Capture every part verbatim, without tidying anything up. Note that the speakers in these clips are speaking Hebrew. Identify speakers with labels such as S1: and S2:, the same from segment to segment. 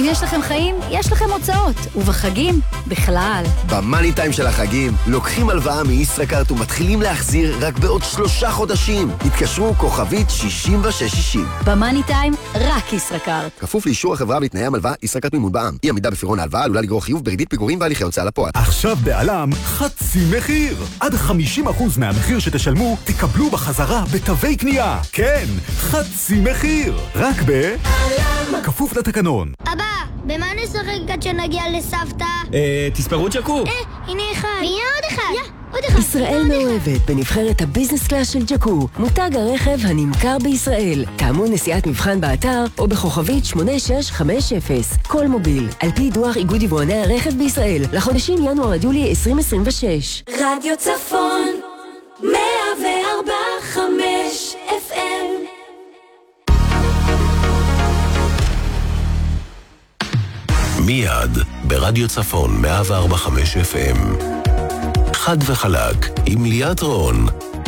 S1: יש לכם חיים, יש לכם הוצאות. ובחגים, בכלל.
S2: במאני טיים של החגים, לוקחים הלוואה מישראכרט ומתחילים להחזיר רק בעוד שלושה חודשים. התקשרו כוכבית שישים ושש שישים.
S1: במאני טיים, רק ישראכרט.
S2: כפוף לאישור החברה בתנאי המלוואה, ישראכרט מימון בע"מ. אי עמידה בפירעון ההלוואה עלולה לגרור חיוב בריבית פיגורים והליכי הוצאה לפועל.
S3: עכשיו בעלם חצי מחיר. עד חמישים אחוז מהמחיר שתשלמו תקבלו בחזרה בתווי קנייה. כן, חצי מחיר. רק בעלם. כפוף לתקנון.
S4: אבא, במה נשחק עד שנגיע לסבתא?
S5: אה, תספרו צ'קו.
S4: אה, הנה אחד. והנה עוד אחד. יא, עוד אחד.
S6: ישראל מאוהבת בנבחרת הביזנס קלאס של ג'קו, מותג הרכב הנמכר בישראל. תאמו נסיעת מבחן באתר או בכוכבית שמונה שש חמש אפס. כל מוביל, על פי דוח איגוד יבואני הרכב בישראל, לחודשים ינואר עד יולי עשרים עשרים ושש.
S7: רדיו צפון מאה וארבע חמש אף אם.
S8: מיד ברדיו צפון מאה וארבע חמש אף אם. חד וחלק עם ליאת רון.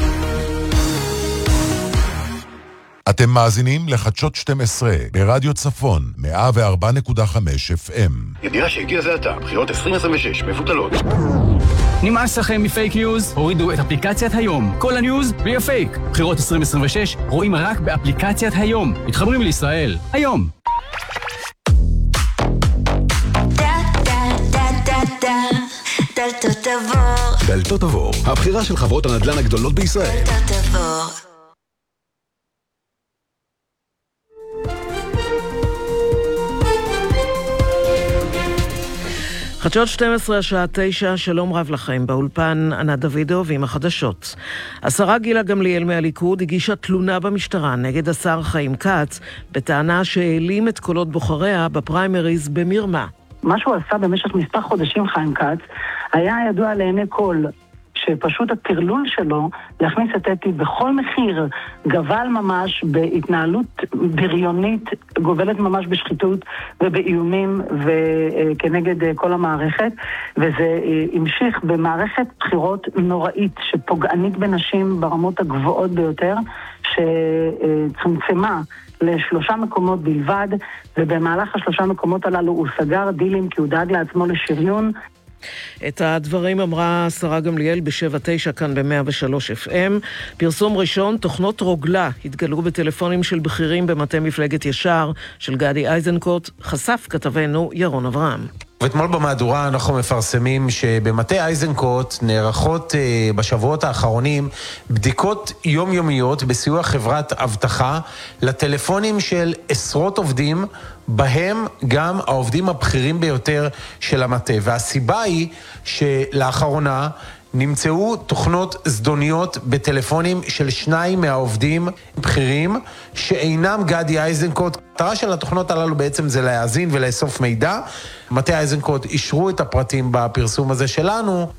S9: אתם מאזינים לחדשות שתים עשרה ברדיו צפון מאה וארבע נקודה חמש אף אם.
S10: ידיעה שהגיע זה עתה, בחירות עשרים עשרים ושש מבוטלות.
S11: נמאס לכם מפייק ניוז? הורידו את אפליקציית היום. כל הניוז בלי הפייק. בחירות עשרים עשרים ושש רואים רק באפליקציית היום. מתחברים לישראל. היום.
S7: דלתות עבור.
S10: דלתות עבור, הבחירה של חברות הנדל"ן הגדולות בישראל.
S7: דלתות עבור.
S12: חדשות שתים עשרה השעה תשע, שלום רב לכם. באולפן ענת דוידוב עם החדשות. השרה גילה גמליאל מהליכוד הגישה תלונה במשטרה נגד השר חיים כץ, בטענה שהעלים את קולות בוחריה בפריימריז במרמה.
S13: מה שהוא עשה במשך מספר חודשים חיים כץ היה ידוע לעיני כל, שפשוט הטרלול שלו להכניס את אתי בכל מחיר גבל ממש בהתנהלות בריונית, גובלת ממש בשחיתות ובאיומים וכנגד כל המערכת, וזה המשיך במערכת בחירות נוראית שפוגענית בנשים ברמות הגבוהות ביותר, שצמצמה לשלושה מקומות בלבד, ובמהלך השלושה מקומות הללו הוא סגר דילים כי הוא דאג לעצמו לשריון.
S12: את הדברים אמרה השרה גמליאל בשבע תשע כאן ב-מאה ושלוש אף אם. פרסום ראשון, תוכנות רוגלה התגלו בטלפונים של בכירים במטה מפלגת ישר של גדי איזנקוט, חשף כתבנו ירון אברהם.
S14: ואתמול במהדורה אנחנו מפרסמים שבמטה איזנקוט נערכות uh, בשבועות האחרונים בדיקות יומיומיות בסיוע חברת אבטחה לטלפונים של עשרות עובדים, בהם גם העובדים הבכירים ביותר של המטה. והסיבה היא שלאחרונה נמצאו תוכנות זדוניות בטלפונים של שניים מהעובדים בכירים שאינם גדי איזנקוט. המטרה של התוכנות הללו בעצם זה להאזין ולאסוף מידע. מטה איזנקוט אישרו את הפרטים בפרסום הזה שלנו.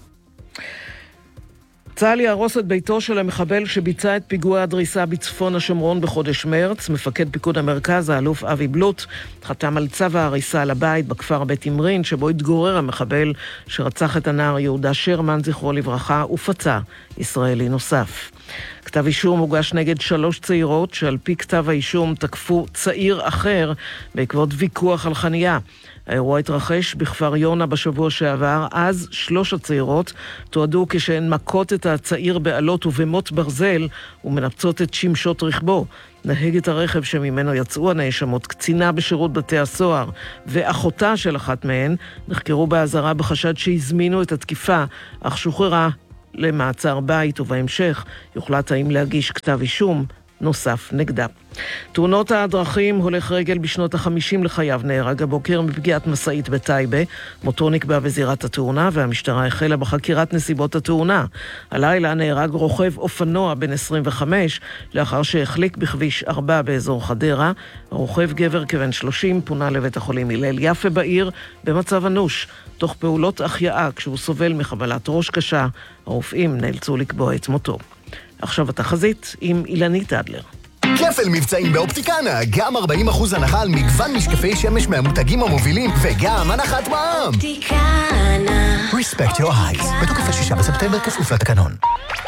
S12: צה"ל יהרוס את ביתו של המחבל שביצע את פיגוע הדריסה בצפון השומרון בחודש מרץ. מפקד פיקוד המרכז, האלוף אבי בלוט, חתם על צו ההריסה לבית בכפר בית אמרין, שבו התגורר המחבל שרצח את הנער יהודה שרמן, זכרו לברכה, ופצע ישראלי נוסף. כתב אישום הוגש נגד שלוש צעירות שעל פי כתב האישום תקפו צעיר אחר בעקבות ויכוח על חניה. האירוע התרחש בכפר יונה בשבוע שעבר. אז שלוש הצעירות תועדו כשהן מכות את הצעיר בעלות ובמות ברזל ומנפצות את שמשות רכבו. נהגת הרכב שממנו יצאו הנאשמות, קצינה בשירות בתי הסוהר ואחותה של אחת מהן, נחקרו באזהרה בחשד שהזמינו את התקיפה, אך שוחררה למעצר בית, ובהמשך יוחלט האם להגיש כתב אישום נוסף נגדה. תאונות הדרכים, הולך רגל בשנות החמישים לחייו נהרג הבוקר מפגיעת מסעית בטייבה. מותו נקבע בזירת התאונה והמשטרה החלה בחקירת נסיבות התאונה. הלילה נהרג רוכב אופנוע בן עשרים וחמש לאחר שהחליק בכביש ארבע באזור חדרה. הרוכב גבר כבן שלושים פונה לבית החולים הלל יפה בעיר במצב אנוש תוך פעולות החייאה כשהוא סובל מחבלת ראש קשה. הרופאים נאלצו לקבוע את מותו. עכשיו התחזית עם אילנית אדלר.
S15: כפל מבצעים באופטיקנה, גם ארבעים אחוז הנחה על מגוון משקפי שמש מהמותגים המובילים וגם הנחת מע"מ.
S7: אופטיקנה.
S15: Respect your eyes. בתוקף השישה בספטמבר כפוף לתקנון.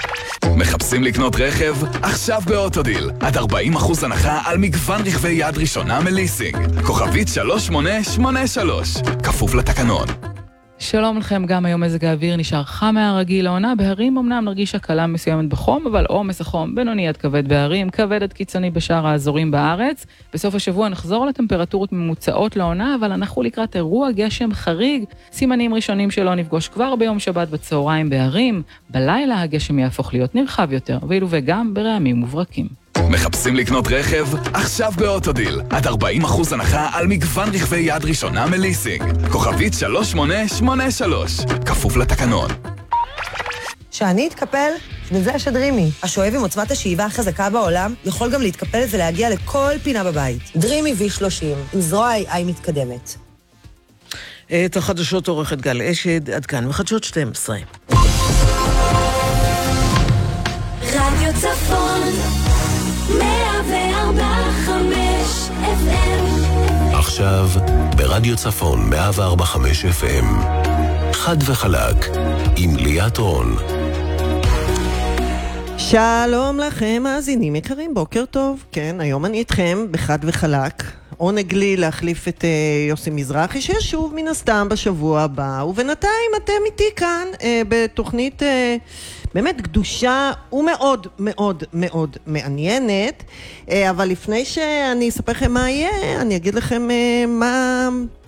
S5: מחפשים לקנות רכב? עכשיו באוטודיל. עד ארבעים אחוז הנחה על מגוון רכבי יד ראשונה מליסינג. כוכבית שלוש שמונה שמונה שלוש. כפוף לתקנון.
S16: שלום לכם, גם היום מזג האוויר נשאר חם מהרגיל לעונה. בהרים אמנם נרגיש הקלה מסוימת בחום, אבל עומס החום בינוני עד כבד בהרים, כבד עד קיצוני בשאר האזורים בארץ. בסוף השבוע נחזור לטמפרטורות ממוצעות לעונה, אבל אנחנו לקראת אירוע גשם חריג. סימנים ראשונים שלא נפגוש כבר ביום שבת בצהריים בהרים. בלילה הגשם יהפוך להיות נרחב יותר, וילווה גם ברעמים מוברקים.
S5: מחפשים לקנות רכב? עכשיו באוטודיל. עד ארבעים אחוז הנחה על מגוון רכבי יד ראשונה מליסינג. כוכבית שלוש שמונה שמונה שלוש. כפוף לתקנון.
S17: שאני אתקפל? בשביל זה יש דרימי. השואב עם עוצמת השאיבה החזקה בעולם יכול גם להתקפל ולהגיע לכל פינה בבית. דרימי וי שלושים, עם זרוע איי איי מתקדמת.
S12: את החדשות עורכת גל אשד, עד כאן בחדשות שתים עשרה.
S7: רדיו צפון מאה וארבע חמש אף אם.
S8: עכשיו ברדיו צפון מאה וארבע חמש אף אם. חד וחלק עם ליאת רון.
S18: שלום לכם מאזינים יקרים, בוקר טוב. כן, היום אני איתכם בחד וחלק. עונג לי להחליף את uh, יוסי מזרחי שישוב מן הסתם בשבוע הבא, ובינתיים אתם איתי כאן uh, בתוכנית uh, באמת קדושה ומאוד מאוד מאוד מעניינת, uh, אבל לפני שאני אספר לכם מה יהיה, אני אגיד לכם uh, מה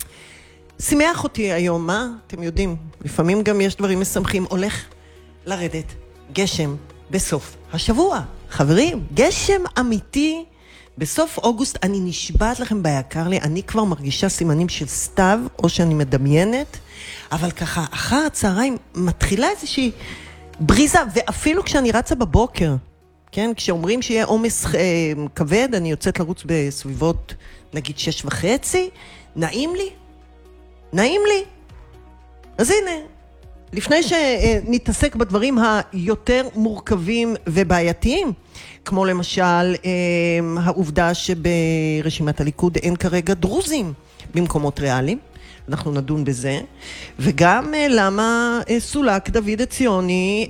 S18: שימח אותי היום. מה? אתם יודעים, לפעמים גם יש דברים משמחים. הולך לרדת גשם בסוף השבוע, חברים, גשם אמיתי בסוף אוגוסט. אני נשבעת לכם ביקר לי, אני כבר מרגישה סימנים של סתיו, או שאני מדמיינת, אבל ככה אחר הצהריים מתחילה איזושהי בריזה, ואפילו כשאני רצה בבוקר, כן, כשאומרים שיהיה עומס אה, כבד, אני יוצאת לרוץ בסביבות נגיד שש וחצי, נעים לי, נעים לי. אז הנה, לפני שנתעסק בדברים היותר מורכבים ובעייתיים, כמו למשל העובדה שברשימת הליכוד אין כרגע דרוזים במקומות ריאליים, אנחנו נדון בזה, וגם למה סולק דוד הציוני,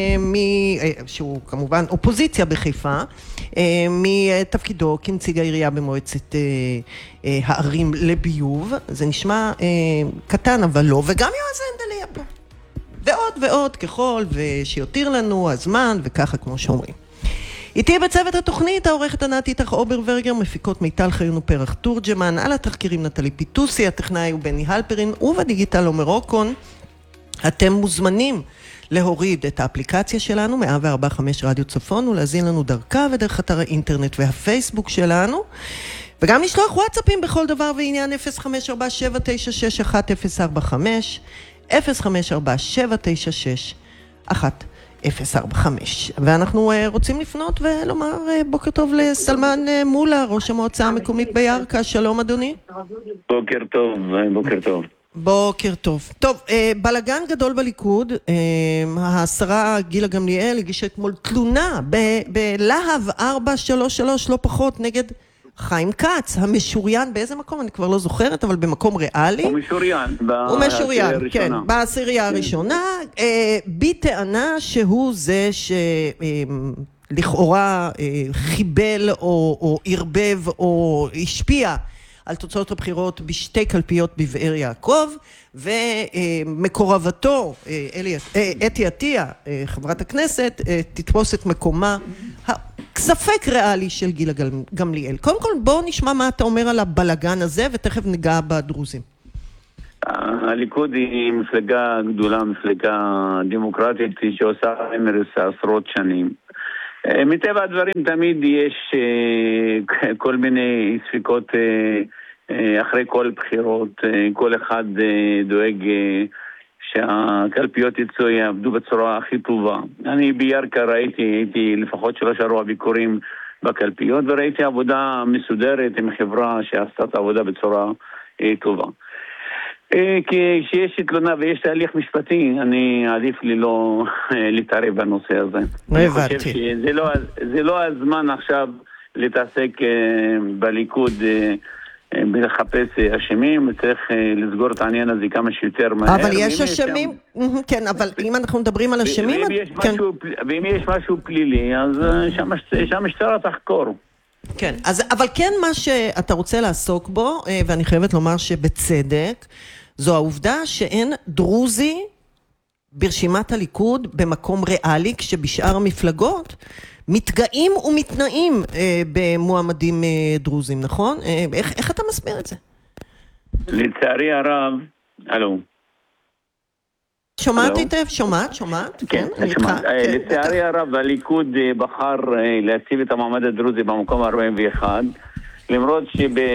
S18: שהוא כמובן אופוזיציה בחיפה, מתפקידו כנציג העירייה במועצת הערים לביוב. זה נשמע קטן אבל לא, וגם יועז הנדל פה. ועוד ועוד ככל ושיותיר לנו הזמן וככה כמו שאומרים. איתי בצוות התוכנית העורכת ענת איתך אוברברגר, מפיקות מיטל חיון ופרח תורג'מן, על התחקירים נטלי פיטוסי, הטכנאי הוא בני הלפרין, ובדיגיטל עומר רוקון. אתם מוזמנים להוריד את האפליקציה שלנו מאה וארבע חמש רדיו צפון ולהזין לנו דרכה ודרך אתר האינטרנט והפייסבוק שלנו, וגם לשלוח וואטסאפים בכל דבר ועניין אפס חמש ארבע שבע תשע שש אחת אפס ארבע חמש אפס חמש ארבע שבע תשע שש אחת אפס ארבע חמש. ואנחנו רוצים לפנות ולומר בוקר טוב לסלמן מולה, ראש המועצה המקומית בירכא. שלום אדוני.
S19: בוקר טוב, בוקר טוב.
S18: בוקר טוב. טוב, בלגן גדול בליכוד. השרה גילה גמליאל הגישה אתמול תלונה בלהב ארבע שלוש שלוש לא פחות נגד חיים כץ, המשוריין באיזה מקום, אני כבר לא זוכרת, אבל במקום ריאלי.
S19: הוא משוריין.
S18: הוא משוריין, כן, בעשירייה הראשונה, בטענה שהוא זה שלכאורה חיבל או ערבב או השפיע על תוצאות הבחירות בשתי קלפיות בבאר יעקב, ומקורבתו, אתי עטיה, חברת הכנסת, תתפוס את מקומה ספק ריאלי של גילה גמליאל. קודם כל בואו נשמע מה אתה אומר על הבלגן הזה, ותכף ניגע בדרוזים.
S19: הליכוד היא מפלגה גדולה, מפלגה דמוקרטית שעושה פריימריז עשרות שנים. מטבע הדברים תמיד יש כל מיני ספקות אחרי כל בחירות, כל אחד דואג שהקלפיות יצאו יעבדו בצורה הכי טובה. אני בירכא ראיתי, הייתי לפחות שלוש ארבע ביקורים בקלפיות, וראיתי עבודה מסודרת עם חברה שעשתה את העבודה בצורה טובה. כי כשיש תלונה ויש תהליך משפטי, אני עדיף לי לא להתערב בנושא הזה. אני חושב שזה לא, זה לא הזמן עכשיו להתעסק בליכוד בלחפש אשמים, צריך לסגור את העניין הזה כמה שיותר מהר.
S18: אבל יש אשמים, כן, אבל אם אנחנו מדברים על אשמים,
S19: ואם יש משהו פלילי, אז שהמשטרה תחקור.
S18: כן, אז, אבל כן מה שאתה רוצה לעסוק בו, ואני חייבת לומר שבצדק, זו העובדה שאין דרוזי ברשימת הליכוד במקום ריאלי, כשבשאר המפלגות מתגאים ומתנאים אה, במועמדים אה, דרוזים, נכון? אה, איך, איך אתה מסביר את זה?
S19: לצערי הרב, אלו.
S18: שומעת היטב? שומעת? שומעת?
S19: כן, כן שומעת. אה, כן, לצערי בטח. הרב, הליכוד אה, בחר אה, להציב את המועמד הדרוזי במקום ארבעים ואחת, למרות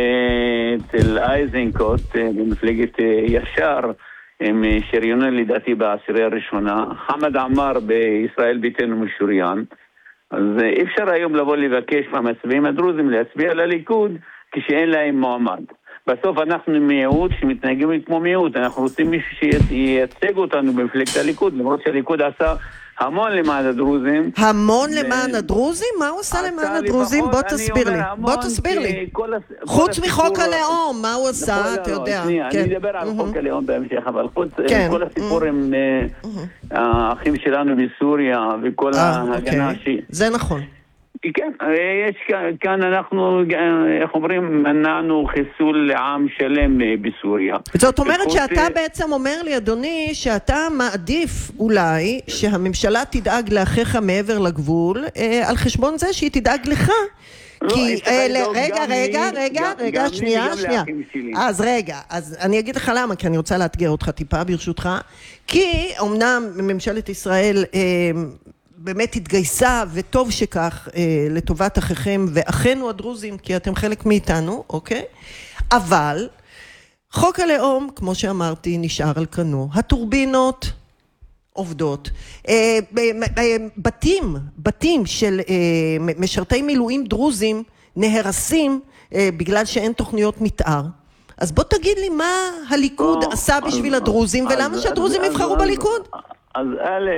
S19: שבתל אייזנקוט, אה, במפלגת אה, ישר, הם שריונו לדעתי בעשירי הראשונה, חמד עמר בישראל ביתנו משוריין, אז אי אפשר היום לבוא לבקש מהמצביעים הדרוזים להצביע לליכוד כשאין להם מועמד. בסוף אנחנו מיעוט שמתנהגים כמו מיעוט, אנחנו רוצים מישהו שייצג אותנו במפלגת הליכוד, למרות שהליכוד עשה המון למען הדרוזים.
S18: המון למען הדרוזים? מה הוא עושה למען הדרוזים? בוא תסביר לי. בוא תסביר לי. חוץ מחוק הלאום, מה הוא עשה? אתה יודע.
S19: אני מדבר על חוק הלאום בהמשך, אבל חוץ כל הסיפור עם האחים שלנו בסוריה וכל ההגנה שהיא.
S18: זה נכון.
S19: כן, יש כאן אנחנו, איך אומרים, מנענו חיסול לעם שלם בסוריה.
S18: זאת אומרת שאתה בעצם אומר לי, אדוני, שאתה מעדיף אולי שהממשלה תדאג לאחיך מעבר לגבול, על חשבון זה שהיא תדאג לך. כי, רגע, רגע, רגע, רגע, שנייה, שנייה. אז רגע, אז אני אגיד לך למה, כי אני רוצה לאתגר אותך טיפה ברשותך. כי אמנם ממשלת ישראל באמת התגייסה, וטוב שכך, אה, לטובת אחיכם ואחינו הדרוזים, כי אתם חלק מאיתנו, אוקיי? אבל חוק הלאום, כמו שאמרתי, נשאר על כנו. הטורבינות עובדות. אה, בתים, בתים של אה, משרתי מילואים דרוזים נהרסים אה, בגלל שאין תוכניות מתאר. אז בוא תגיד לי מה הליכוד oh, עשה בשביל אז, הדרוזים, אז, ולמה אז, שהדרוזים אז, יבחרו אז, בליכוד?
S19: אז א',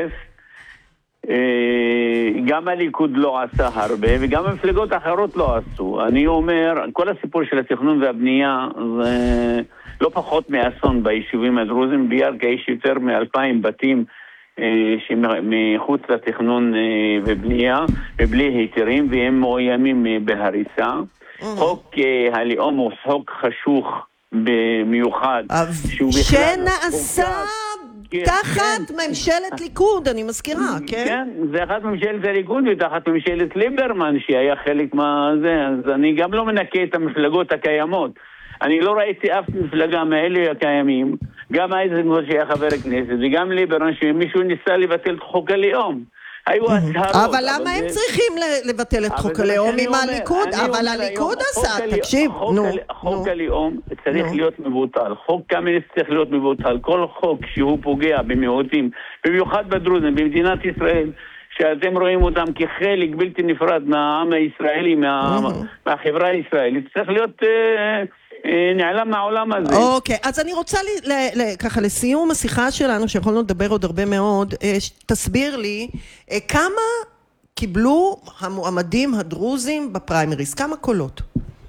S19: גם הליכוד לא עשה הרבה וגם המפלגות האחרות לא עשו. אני אומר, כל הסיפור של התכנון והבנייה זה לא פחות מאסון ביישובים הדרוזים. בירכא יש יותר מאלפיים בתים שמחוץ לתכנון ובנייה ובלי היתרים, והם מאוימים בהריסה. חוק הלאום הוא חוק חשוך במיוחד,
S18: שנעשה תחת ממשלת ליכוד, אני מזכירה, כן?
S19: כן, זה אחת ממשלת הליכוד ותחת ממשלת ליברמן שהיה חלק מה זה, אז אני גם לא מנקה את המפלגות הקיימות. אני לא ראיתי אף מפלגה מאלה הקיימים, גם אייזנקוט שהיה חבר הכנסת וגם ליברמן שמישהו ניסה לבטל את חוק הלאום.
S18: אבל למה הם צריכים לבטל את חוק הלאום עם הליכוד? אבל הליכוד עשה, תקשיב, נו.
S19: חוק הלאום צריך להיות מבוטל, חוק קמיניץ צריך להיות מבוטל, כל חוק שהוא פוגע במיעוטים, במיוחד בדרוזים, במדינת ישראל, שאתם רואים אותם כחלק בלתי נפרד מהעם הישראלי, מהחברה הישראלית, צריך להיות נעלם מהעולם הזה.
S18: אוקיי, אז אני רוצה ככה לסיום השיחה שלנו, שיכולנו לדבר עוד הרבה מאוד, תסביר לי כמה קיבלו המועמדים הדרוזים בפריימריס, כמה קולות?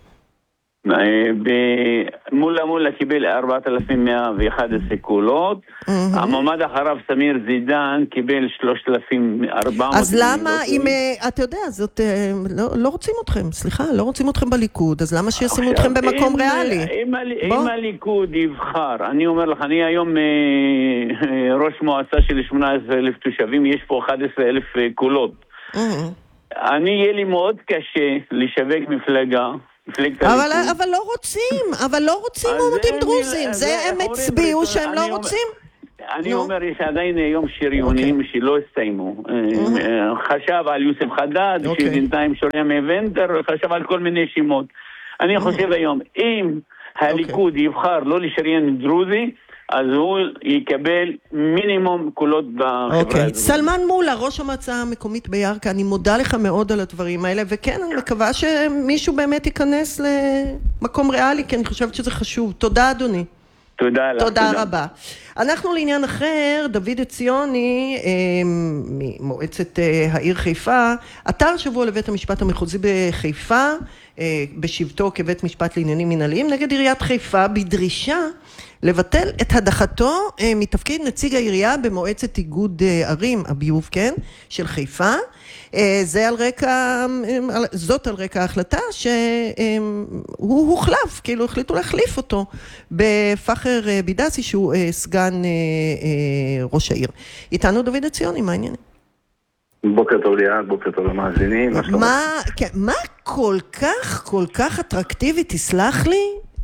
S19: מולה מולה קיבל ארבעת אלפים מאה ואחת עשרה קולות, המועמד אחריו סמיר זידן קיבל שלושת אלפים וארבע מאות.
S18: אז למה, אם אתה יודע, זאת לא רוצים אתכם, סליחה, לא רוצים אתכם בליכוד, אז למה שישימו אתכם במקום ריאלי?
S19: אם הליכוד יבחר, אני אומר לך, אני היום ראש מועצה של שמונה עשרה אלף תושבים, יש פה אחד עשר אלף קולות. אני יהיה לי מאוד קשה לשווק מפלגה,
S18: אבל, אבל לא רוצים, אבל לא רוצים מועמדים דרוזים, זה הם הצביעו שהם לא רוצים.
S19: אני אומר, יש עדיין היום שריונים שלא הסתיימו. חשב על יוסף חדד, שבינתיים שוריה מוונטר, חשב על כל מיני שמות. אני חושב היום, אם הליכוד יבחר לא לשריין דרוזי, אז הוא יקבל מינימום קולות בחברה הזאת.
S18: סלמן מולה, ראש המועצה המקומית בירכא, אני מודה לך מאוד על הדברים האלה, וכן, אני מקווה שמישהו באמת ייכנס למקום ריאלי, כי אני חושבת שזה חשוב. תודה, אדוני.
S19: תודה לך.
S18: תודה רבה. אנחנו לעניין אחר, דוד עציוני, ממועצת העיר חיפה, עתר שבוע לבית המשפט המחוזי בחיפה, בשבתו כבית משפט לעניינים מנהליים נגד עיריית חיפה בדרישה לבטל את הדחתו מתפקיד נציג העירייה במועצת איגוד ערים, הביוב, כן, של חיפה. זה על רקע, זאת על רקע ההחלטה שהוא הוחלף, כאילו החליטו להחליף אותו בפחר בידסי שהוא סגן ראש העיר. איתנו דוד הציוני, מה העניינים?
S20: בוקר טוב ליד, בוקר טוב למאזינים.
S18: מה, כן, מה כל כך, כל כך אטרקטיבי, תסלח לי,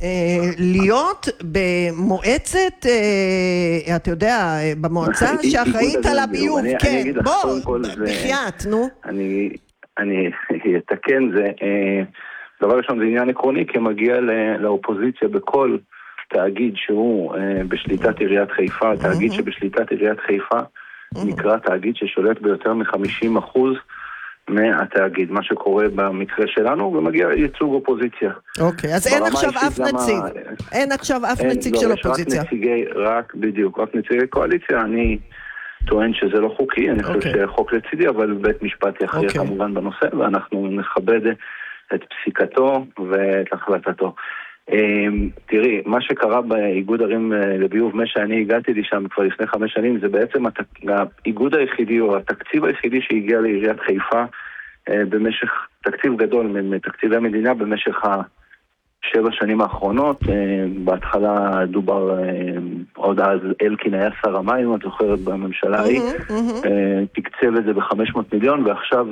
S18: להיות במועצת, אתה יודע, במועצה שאחראית על הביוב, כן, בוא, בחייאת, נו.
S20: אני אתקן, זה דבר ראשון, זה עניין עקרוני, כי מגיע לאופוזיציה בכל תאגיד שהוא בשליטת עיריית חיפה, תאגיד שבשליטת עיריית חיפה נקרא תאגיד ששולט ביותר מ-חמישים אחוז מהתאגיד, מה שקורה במקרה שלנו, ומגיע ייצוג אופוזיציה.
S18: אוקיי, אז אין עכשיו אף נציג. אין עכשיו אף נציג של אופוזיציה.
S20: רק נציגי, רק בדיוק, רק נציגי קואליציה. אני טוען שזה לא חוקי, אני חושב שחוק לצידי, אבל בית משפט יכריע כמובן בנושא, ואנחנו נכבד את פסיקתו ואת החלטתו. תראי, מה שקרה באיגוד ערים לביוב, מה שאני הגעתי לי שם כבר לפני חמש שנים, זה בעצם האיגוד היחידי או התקציב היחידי שהגיע לעיריית חיפה במשך תקציב גדול מתקציבי המדינה במשך השבע שנים האחרונות. בהתחלה דובר, עוד אז אלקין היה שר המים, את זוכרת, בממשלה ההיא, תקצב את זה ב-חמש מאות מיליון, ועכשיו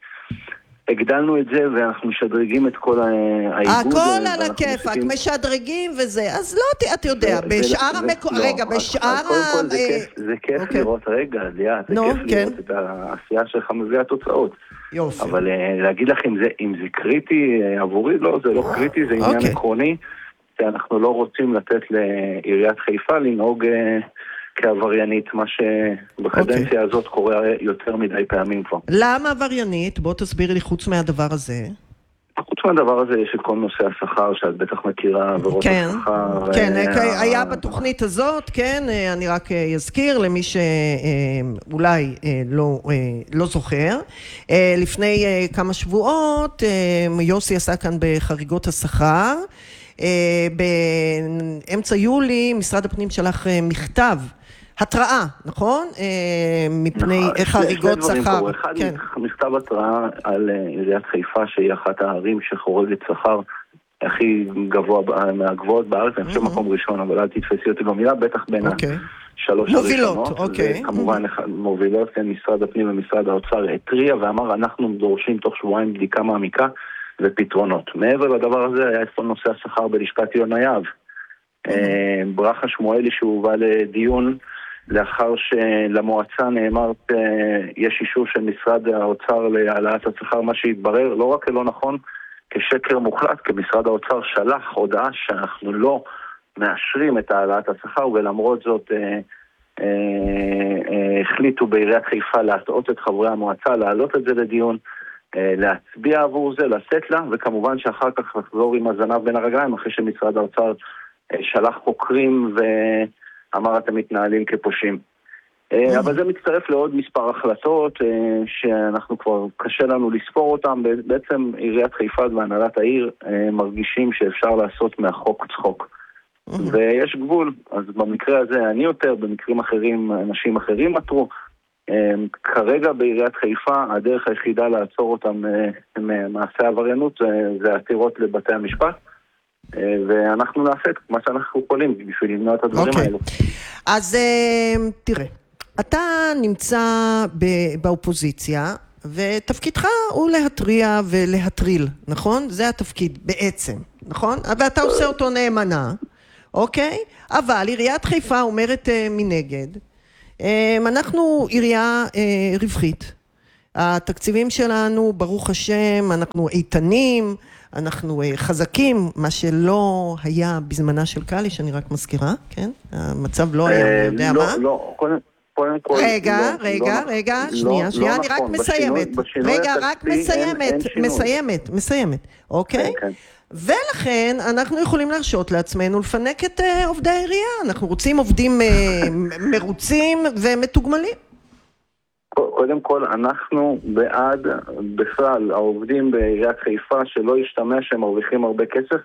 S20: הגדלנו את זה ואנחנו משדרגים את כל האיגוד.
S18: הכל על הכיפק, משדרגים וזה. אז לא, אתה יודע, בשאר המקום, רגע, בשאר...
S20: קודם כל זה כיף לראות, רגע, ליאת, זה כיף לראות את העשייה שלך מביאה תוצאות.
S18: יופי.
S20: אבל להגיד לך אם זה קריטי עבורי, לא, זה לא קריטי, זה עניין עקרוני, שאנחנו לא רוצים לתת לעיריית חיפה לנהוג כעבריינית, מה שבקדנציה הזאת קורה יותר מדי פעמים כבר.
S18: למה עבריינית? בוא תסביר לי חוץ מהדבר הזה.
S20: חוץ מהדבר הזה יש את כל נושא השכר שאת בטח מכירה, ורות השכר.
S18: כן, היה בתוכנית הזאת, כן, אני רק אזכיר למי שאולי לא זוכר. לפני כמה שבועות, יוסי עשה כאן בחריגות השכר. באמצע יולי משרד הפנים שלח מכתב התראה, נכון? מפני חריגות שכר.
S20: אחד מכתב התראה על עיריית חיפה שהיא אחת הערים שחורגת שכר הכי גבוה מהגבוהות בארץ, אני חושב מקום ראשון, אבל אל תתפסי אותי במילה, בטח בין השלוש הראשונות. כמובן מובילות, משרד הפנים ומשרד האוצר התריע ואמר אנחנו דורשים תוך שבועיים בדיקה מעמיקה ופתרונות. מעבר לדבר הזה היה את נושא השכר בלשכת יונה יהב. ברכה שמואלי שהובא לדיון לאחר שלמועצה נאמר יש אישור של משרד האוצר להעלאת השכר, מה שהתברר לא רק לא נכון, כשקר מוחלט, כי משרד האוצר שלח הודעה שאנחנו לא מאשרים את העלאת השכר, ולמרות זאת אה, אה, אה, החליטו בעיריית חיפה להטעות את חברי המועצה, להעלות את זה לדיון, אה, להצביע עבור זה, לשאת לה, וכמובן שאחר כך לחזור עם הזנב בין הרגליים, אחרי שמשרד האוצר אה, שלח חוקרים ואמר אתם מתנהלים כפושעים. אבל זה מצטרף לעוד מספר החלטות שאנחנו כבר קשה לנו לספור אותם. בעצם עיריית חיפה והנהלת העיר מרגישים שאפשר לעשות מהחוק צחוק. ויש גבול. אז במקרה הזה אני יותר, במקרים אחרים אנשים אחרים עתרו. כרגע בעיריית חיפה הדרך היחידה לעצור אותם מעשה עבריינות זה עתירות לבתי המשפט. ואנחנו נעשה את מה שאנחנו יכולים בשביל למנוע את הדברים האלו.
S18: אז תראה. אתה נמצא באופוזיציה, ותפקידך הוא להתריע ולהטריל, נכון? זה התפקיד בעצם, נכון? ואתה עושה אותו נאמנה, אוקיי? אבל עיריית חיפה אומרת מנגד, אנחנו עירייה רווחית. התקציבים שלנו, ברוך השם, אנחנו איתנים, אנחנו חזקים, מה שלא היה בזמנה של קלי, שאני רק מזכירה, כן? המצב לא היה, אני יודע מה?
S20: לא, לא, קודם...
S18: רגע, רגע, רגע, שנייה, שנייה, אני רק מסיימת. רגע, רק מסיימת, מסיימת, מסיימת, אוקיי? ולכן אנחנו יכולים להרשות לעצמנו לפנק את עובדי העירייה. אנחנו רוצים עובדים מרוצים ומתוגמלים.
S20: קודם כל, אנחנו בעד בכלל העובדים בעיריית חיפה שלא ישתמע שהם מרוויחים הרבה כסף